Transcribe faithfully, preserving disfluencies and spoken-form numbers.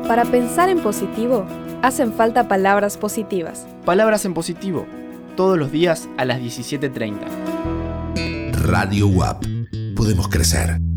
Para pensar en positivo, hacen falta palabras positivas. Palabras en positivo, todos los días a las diecisiete treinta. Radio U A P. Podemos crecer.